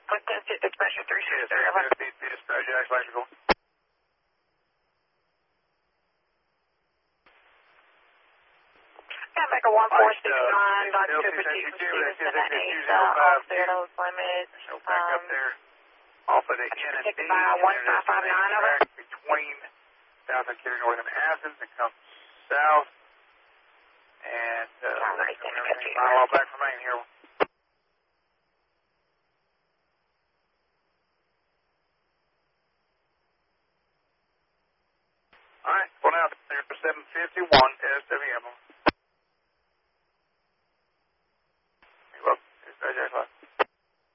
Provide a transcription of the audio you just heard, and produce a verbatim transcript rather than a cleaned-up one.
Clifton, dispatcher three six three eleven. Dispatcher, dispatcher, go. Yeah, make a one four six nine, Dodge Cooper T from Stevenson at eight, uh, off there, those limits. So back up there, off of the N and D, by one five five nine over. Between South and Carry North and Athens, it comes south, and uh, right, everything mile all back from Maine here. All right, well now, there's seven fifty-one S W M.